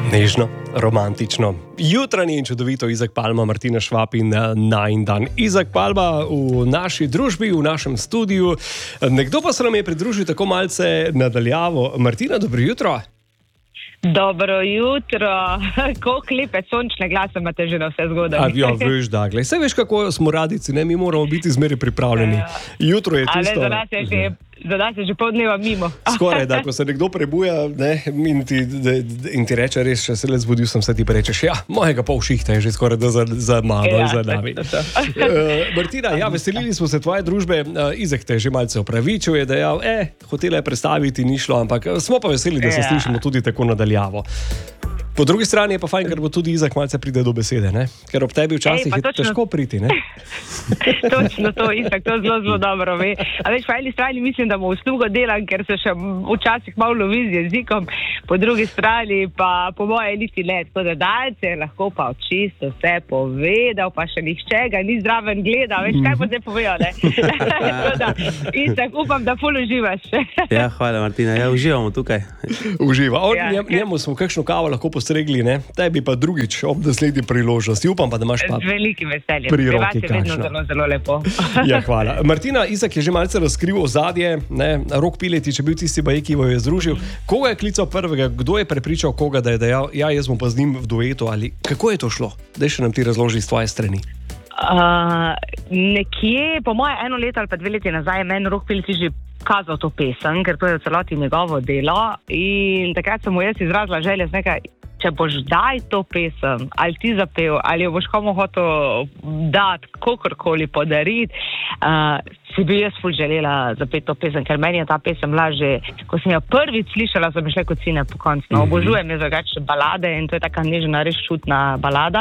Nežno, romantično, jutranji in čudovito Izak Palma, Martina Švab in najin dan. Izak Palma v naši družbi, v našem studiu. Nekdo pa se nam je pridružil tako malce nadaljavo. Martina, dobro jutro. Dobro jutro. Koliko lepe sončne glase imate že na vse zgodaj. Ja, veš, da. Saj veš, kako smo radici, ne? Mi moramo biti zmeraj pripravljeni. Jutro je tisto... Za nas je že pol dneva mimo. Skoraj, da, ko se nekdo prebuja, ne, in ti reče, res, če se le zbudil sem, se ti pa rečeš, ja, mojega pol šihta je že skoraj da za mano in za nami. Martina, ja, veselili smo se tvoje družbe. Izak te je že malce opravičil, je dejal, hotela je predstaviti, ni šlo, ampak smo pa veseli, da se slišimo tudi tako nadaljavo. Po drugi strani je pa fajn, ker bo tudi Izak malce pride do besede, ne? Ker ob tebi včasih je težko priti, ne? Točno to, Izak, to zelo dobro ve. A veš, po eni strani mislim, da mu uslugo delam, ker se še včasih malo lovi z jezikom, po drugi strani pa po moje niti ne. Tako da dalce je lahko pa čisto vse povedal, pa še nihče ga ni zraven gledal. Veš, kaj bo zdaj povedal, ne? Tako da, Izak, upam, da ful uživaš. Ja, hvala Martina, ja, uživamo tukaj. Uživa. Njemu smo kakšno kavo lahko postregli, ne? Tebi pa drugič ob naslednji priložnosti. Upam pa, da imaš pa z velikim veseljem. pri roki kakšno. Vedno zelo lepo. Ja, hvala. Martina, Izak je že malce razkril ozadje, ne? Rok Piletič je bil tisti baje, ki jo je združil. Koga je klical prvega? Kdo je prepričal koga, da je dejal, ja, jaz bom pa z njim v duetu, ali kako je to šlo? Daj še nam ti razloži z tvoje strani. Nekje, po moje 1 leto ali pa 2 leti nazaj, je meni Rok Piletič že kazal to pesem, ker to je v celoti njegovo delo, in takrat sem mu jaz izrazila želje z nekaj, če boš daj to pesem, ali ti zapel, ali jo boš komu hotel dati, kakorkoli podariti, si bi jaz ful želela zapeti to pesem, ker meni je ta pesem bila že, ko sem jo prvič slišala, sem šla kot sine po koncu. No, obožujem je drugače balade in to je taka nežna, res čutna balada.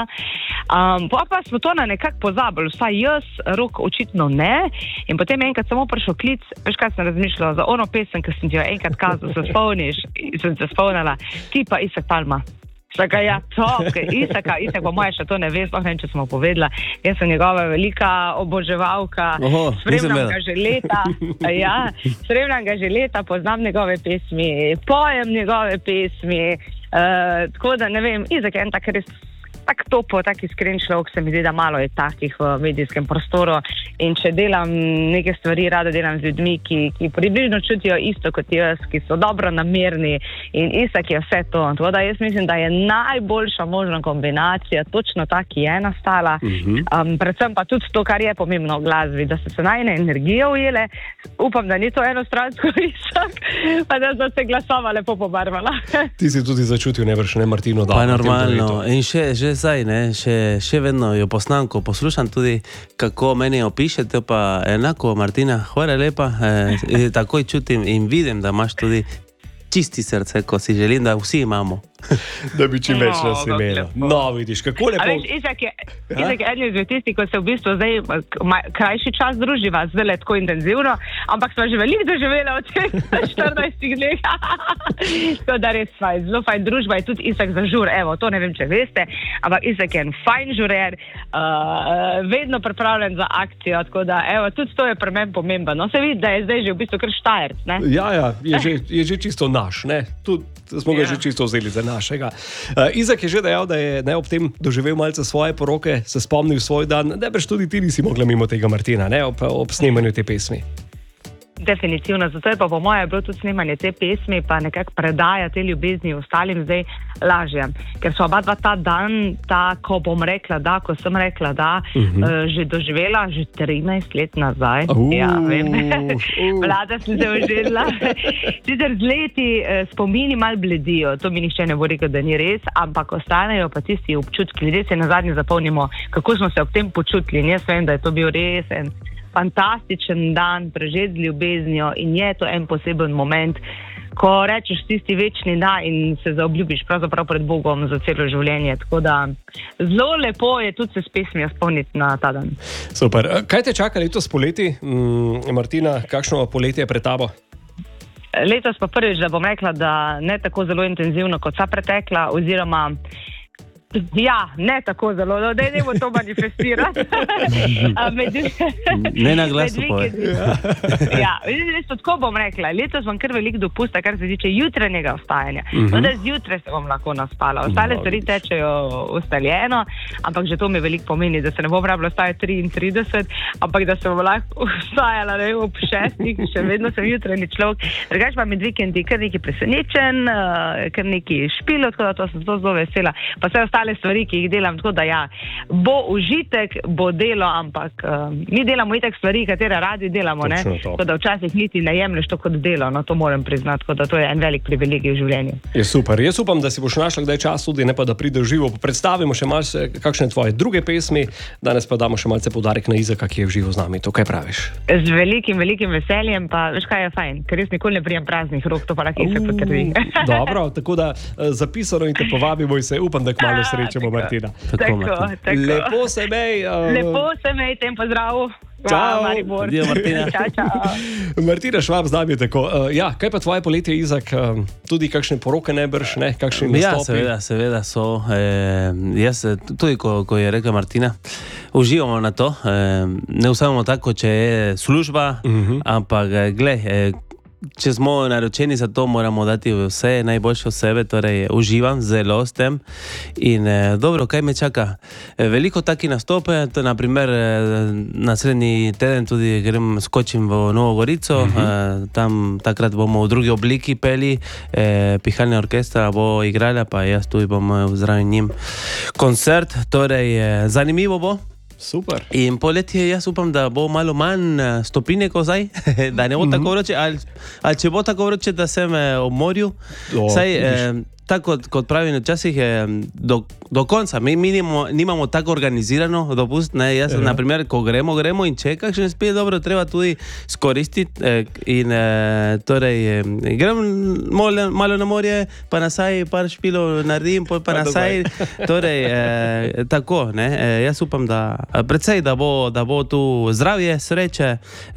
Pa smo to na nekako pozabili, vsaj jaz, Rok očitno ne, in potem je enkrat samo prišel klic, veš kaj sem razmišljala, za ono pesem, ki sem ti jo enkrat kazal, se spomniš, sem se spomnila, ti pa Izak Palma. Tako ja, Izak pa moja še to ne ve, sploh ne vem, če smo povedala. Jaz sem njegova velika oboževalka, spremljam ga že leta, spremljam ga že leta, poznam njegove pesmi, pojem njegove pesmi, tako da ne vem, Izak je en tak res tak topo, tak iskren človek, se mi zdi, da malo je takih v medijskem prostoru, in če delam neke stvari, rada delam z ljudmi, ki približno čutijo isto kot jaz, ki so dobro namerni, in Izak je vse to. Tako da jaz mislim, da je najboljša možna kombinacija točno ta, ki je nastala, predvsem pa tudi to, kar je pomembno v glasbi, da so se najne energije ujele, upam, da ni to enostransko, Izak, pa da so se glasova lepo pobarvala. Ti si tudi začutil, nevrš, ne, Martino, da. Pa normalno, in že zdaj, ne, še vedno jo poznam, ko poslušam tudi, kako meni opišete, pa enako, Martina, hvala lepa, takoj čutim in vidim, da imaš tudi čisti srce, ko si želim, da vsi imamo. Da bi čim več nas imelo. No, vidiš, kako lepo... A veš, Izak je eden izmed tistih, ko se v bistvu zdaj krajši čas druživa, zdaj le tako intenzivno, ampak smo že veliko doživeli od teh 14 dneh. Tako da res fajn, zelo fajn družba je tudi Izak za žur, evo, to ne vem, če veste, ampak Izak je en fajn žurer, vedno pripravljen za akcijo, tako da, evo, tudi to je pri meni pomembno. No, se vidi, da je zdaj že v bistvu kar Štajerc, ne? Ja, je že čisto naš, ne? Tudi smo ga že čisto vzeli za našega. Izak je že dejal, da je ob tem doživel malce svoje poroke, se spomnil svoj dan, najbrž tudi ti nisi mogla mimo tega, Martina, ne, ob snemanju te pesmi. Definitivno, zato je pa po moje bilo tudi snemanje te pesmi, pa nekako predaja te ljubezni ostalim zdaj lažje. Ker so oba dva ta dan, ko bom rekla da, ko sem rekla da, že doživela, že 13 let nazaj. Ja, vem. Vlada sem se užela. Sicer z leti spomini mal bledijo, to mi nihče ne bo rekel, da ni res, ampak ostanejo pa tisti občutki. Ljudje se nazadnje zapomnimo, kako smo se ob tem počutili. In jaz vem, da je to bil res en fantastičen dan, prežet z ljubeznijo, in je to en poseben moment, ko rečeš tisti večni da in se zaobljubiš pravzaprav pred Bogom za celo življenje. Tako da zelo lepo je tudi se s pesmijo spomniti na ta dan. Super. Kaj te čaka letos poleti, Martina? Kakšno poletje je pred tabo? Letos pa prvič, da bom rekla, da ne tako zelo intenzivno kot vsa pretekla, oziroma Ja, ne tako zelo, da ne bo to manifestirati. Ne na glasu povej. Ja, tako bom rekla, letos vam kar veliko dopusta, kar se tiče jutranjega vstajanja. Da zjutraj se bom lahko naspala. Ostale stvari tečejo ustaljeno, ampak že to mi veliko pomeni, da se ne bom rabila vstajati 33, ampak da se bom lahko vstajala ob 6, še vedno sem jutranji človek. Drugač pa med vikendi kar neki presenečen, kar neki špilo, tako da to sem zelo vesela. Pa vse ostale stvari, ki jih delam, tako da ja, bo užitek, bo delo, ampak mi delamo itak stvari, katere radi delamo, ne? Tako da včasih niti ne jemlješ to kot delo, no, to moram priznati, tako da to je en velik privilegij v življenju. Je super, jaz upam, da si boš našla kdaj čas tudi, ne pa da prideš živo, predstavimo še malce kakšne tvoje druge pesmi, danes pa damo še malce poudarek na Izaka, ki je v živo z nami, to kaj praviš? Z velikim veseljem, pa veš kaj je fajn, ker res nikoli ne prijem praznih rok, to pa lahko se potrdi. Dobro, tako da zapisano in te povabimo in se upam, da kmalu srečamo, Martina. Tako. Lepo se mej. Lepo se mej, tem pozdrav. Čau. Adijo, Martina. Čau. Martina Švab z nami tako. Ja, kaj pa tvoje poletje, Izak? Tudi kakšne poroke najbrž, ne? Kakšni nastopi? Ja, seveda so. Jaz, tudi ko je rekla Martina, uživamo na to. Ne vstajamo tako, če je služba, ampak glej, če smo naročeni za to, moramo dati vse najboljše od sebe, torej uživam zelo s tem. In dobro, kaj me čaka? Veliko taki nastope, to naprimer naslednji teden tudi skočim v Novo Gorico, tam takrat bomo v drugi obliki peli, pihalna orkestra bo igrala, pa jaz tudi bom zraven njim koncert, torej zanimivo bo. Super. In poletje jaz upam, da bo malo manj stopinje kot zdaj, da ne bo tako vroče, ali če bo tako vroče, da sem ob morju. Saj, tako kot pravim, včasih do konca. Mi nimamo tako organizirano dopust. Jaz, naprimer, ko gremo in če kakšen spije dobro, treba tudi skoristiti. In torej, grem malo na morje, pa nasaj par špilov naredim, pa nasaj. Torej, tako, ne. Jaz upam, da predvsej, da bo tu zdravje, sreče,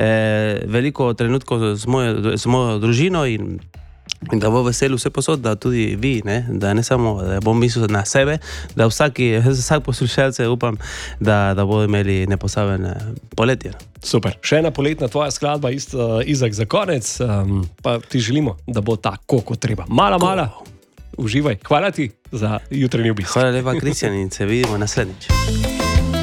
veliko trenutkov z mojo družino in da bo vesel vse posod, da tudi vi, ne? Da ne samo, da bom mislil na sebe, da vsak poslušalce upam, da bodo imeli neposaben poletje. Super. Še ena poletna tvoja skladba, Izak, za konec, pa ti želimo, da bo tako, kot treba. Mala, uživaj. Hvala ti za jutranji obisk. Hvala lepa, Kristjan, in se vidimo naslednjič.